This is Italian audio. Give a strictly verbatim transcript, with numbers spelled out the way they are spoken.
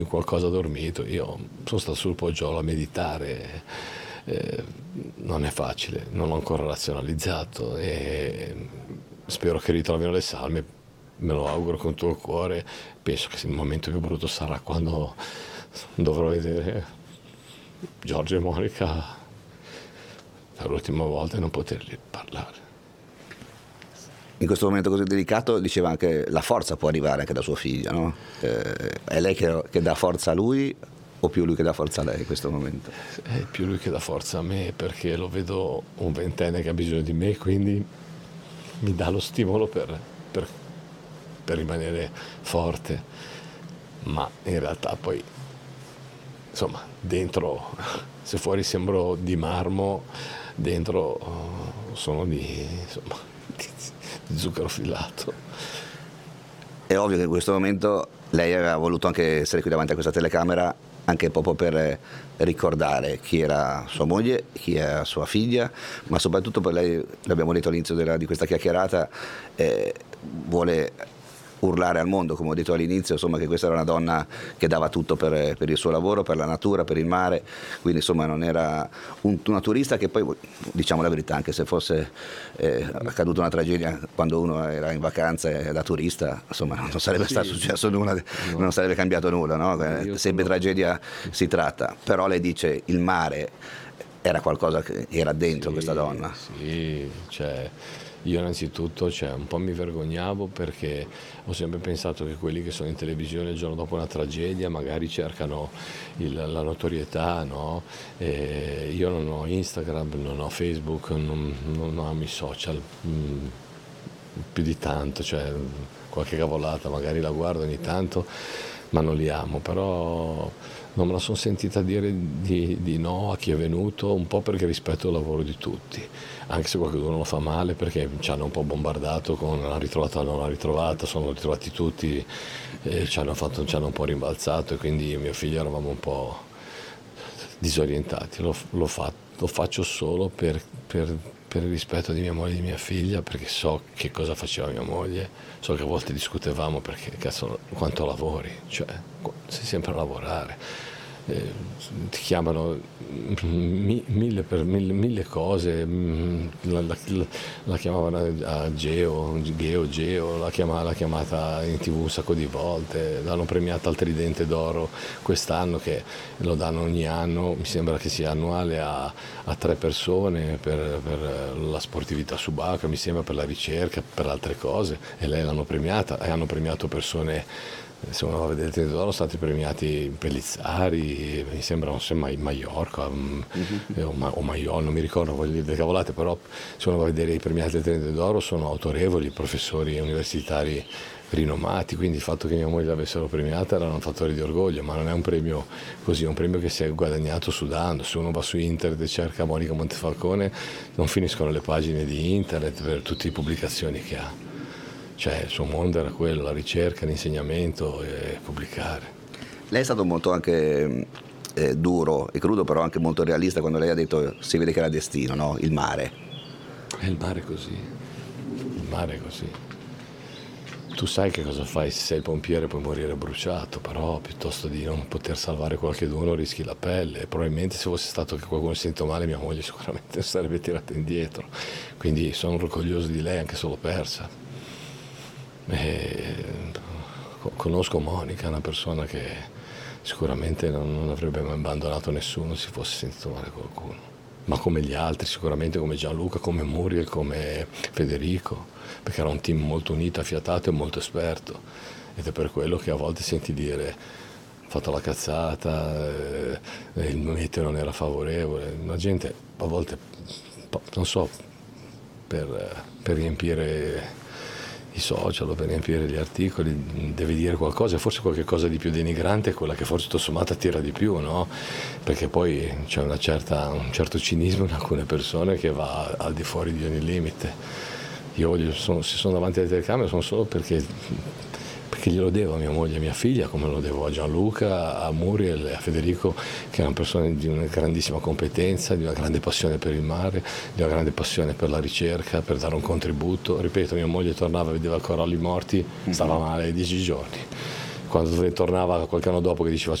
qualcosa dormito. Io sono stato sul poggiolo a meditare, eh, non è facile, non l'ho ancora razionalizzato e spero che ritrovino le salme, me lo auguro con tutto il cuore. Penso che il momento più brutto sarà quando dovrò vedere Giorgio e Monica per l'ultima volta e non potergli parlare. In questo momento così delicato, diceva anche, la forza può arrivare anche da sua figlia, no? Eh, è lei che, che dà forza a lui o più lui che dà forza a lei in questo momento? È più lui che dà forza a me, perché lo vedo un ventenne che ha bisogno di me, quindi mi dà lo stimolo per, per, per rimanere forte, ma in realtà poi, insomma, dentro, se fuori sembro di marmo, dentro sono di, insomma, di zucchero filato. È ovvio che in questo momento lei aveva voluto anche essere qui davanti a questa telecamera anche proprio per ricordare chi era sua moglie, chi era sua figlia, ma soprattutto per lei, l'abbiamo detto all'inizio della, di questa chiacchierata, eh, vuole urlare al mondo, come ho detto all'inizio, insomma, che questa era una donna che dava tutto per, per il suo lavoro, per la natura, per il mare, quindi insomma non era un, una turista che poi, diciamo la verità, anche se fosse eh, accaduta una tragedia quando uno era in vacanza e da turista, insomma non sarebbe sì, stato successo nulla, no. Non sarebbe cambiato nulla, no? Sempre sono... tragedia si tratta, però lei dice il mare era qualcosa che era dentro sì, questa donna. Sì, cioè... Io innanzitutto cioè, un po' mi vergognavo perché ho sempre pensato che quelli che sono in televisione il giorno dopo una tragedia magari cercano il, la notorietà, no? E io non ho Instagram, non ho Facebook, non, non amo i social mh, più di tanto, cioè qualche cavolata magari la guardo ogni tanto, ma non li amo, però non me la sono sentita dire di, di no a chi è venuto, un po' perché rispetto il lavoro di tutti, anche se qualcuno lo fa male perché ci hanno un po' bombardato con l'ha ritrovata o non l'ha ritrovata, sono ritrovati tutti e ci hanno, fatto, ci hanno un po' rimbalzato e quindi io e mio figlio eravamo un po' disorientati. Lo, lo, fa, lo faccio solo per, per, per il rispetto di mia moglie e di mia figlia, perché so che cosa faceva mia moglie, so che a volte discutevamo perché cazzo quanto lavori, cioè sei sempre a lavorare. Eh, ti chiamano mi, mille, per, mille, mille cose, la, la, la chiamavano a Geo, Geo, Geo, la, chiama, l'ha chiamata in tv un sacco di volte, l'hanno premiata al Tridente d'Oro quest'anno, che lo danno ogni anno, mi sembra che sia annuale, a, a tre persone per, per la sportività subacquea, mi sembra per la ricerca, per altre cose, e lei l'hanno premiata, e hanno premiato persone. Se uno va a vedere il Tridente d'Oro, sono stati premiati Pellizzari, mi sembra semmai Maiorca mm-hmm. o, Ma, o Maiol, non mi ricordo, voglio dire le cavolate, però se uno va a vedere i premiati del Tridente d'Oro sono autorevoli, professori universitari rinomati, quindi il fatto che mia moglie l'avessero premiata era un fattore di orgoglio, ma non è un premio così, è un premio che si è guadagnato sudando. Se uno va su internet e cerca Monica Montefalcone non finiscono le pagine di internet per tutte le pubblicazioni che ha. Cioè il suo mondo era quello, la ricerca, l'insegnamento e pubblicare. Lei è stato molto anche eh, duro e crudo, però anche molto realista quando lei ha detto si vede che era destino, no? Il mare. È il mare è così, il mare è così. Tu sai che cosa fai se sei il pompiere, puoi morire bruciato, però piuttosto di non poter salvare qualcuno rischi la pelle. Probabilmente se fosse stato che qualcuno si sente male, mia moglie sicuramente sarebbe tirata indietro. Quindi sono orgoglioso di lei anche se l'ho persa. E conosco Monica, una persona che sicuramente non, non avrebbe mai abbandonato nessuno se fosse sentito male qualcuno, ma come gli altri, sicuramente come Gianluca, come Muriel, come Federico, perché era un team molto unito, affiatato e molto esperto, ed è per quello che a volte senti dire ho fatto la cazzata, eh, il meteo non era favorevole, la gente a volte, non so, per, per riempire i social o per riempire gli articoli deve dire qualcosa, forse qualche cosa di più denigrante è quella che forse tutto sommato attira di più, no? Perché poi c'è una certa, un certo cinismo in alcune persone che va al di fuori di ogni limite. Io voglio, sono, se sono davanti alle telecamere sono solo perché, perché glielo devo a mia moglie e a mia figlia, come lo devo a Gianluca, a Muriel e a Federico, che erano persone di una grandissima competenza, di una grande passione per il mare, di una grande passione per la ricerca, per dare un contributo. Ripeto, mia moglie tornava, vedeva coralli morti, stava male dieci giorni. quando tornava qualche anno dopo che diceva